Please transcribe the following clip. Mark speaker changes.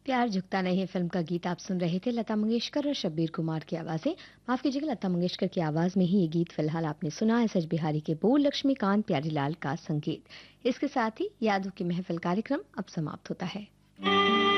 Speaker 1: प्यार झुकता नहीं है फिल्म का गीत आप सुन रहे थे। लता मंगेशकर और शब्बीर कुमार की आवाजें। माफ कीजिएगा, लता मंगेशकर की आवाज में ही ये गीत फिलहाल आपने सुना। एस एच बिहारी के बोल, लक्ष्मीकांत प्यारीलाल का संगीत। इसके साथ ही यादों की महफिल कार्यक्रम अब समाप्त होता है।